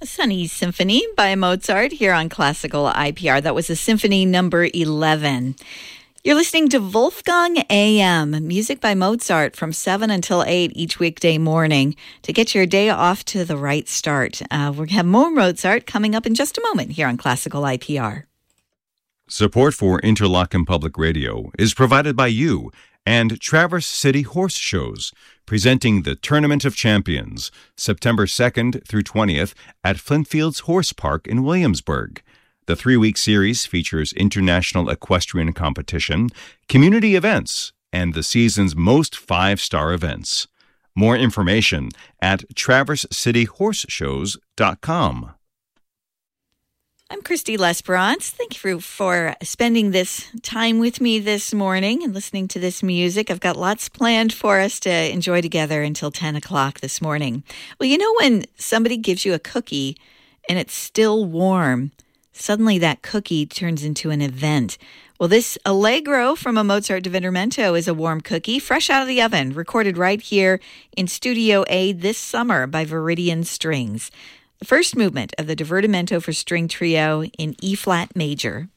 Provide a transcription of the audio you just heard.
Sunny Symphony by Mozart here on Classical IPR. That was a Symphony number 11. You're listening to Wolfgang AM, music by Mozart from 7 until 8 each weekday morning to get your day off to the right start. We're going to have more Mozart coming up in just a moment here on Classical IPR. Support for Interlochen Public Radio is provided by you and Traverse City Horse Shows, presenting the Tournament of Champions, September 2nd through 20th at Flintfields Horse Park in Williamsburg. The 3-week series features international equestrian competition, community events, and the season's most 5-star events. More information at traversecityhorseshows.com. I'm Christy Lesperance. Thank you for spending this time with me this morning and listening to this music. I've got lots planned for us to enjoy together until 10 o'clock this morning. Well, you know when somebody gives you a cookie and it's still warm, suddenly that cookie turns into an event. Well, this Allegro from a Mozart Divertimento is a warm cookie, fresh out of the oven, recorded right here in Studio A this summer by Viridian Strings. The first movement of the Divertimento for String Trio in E-flat major.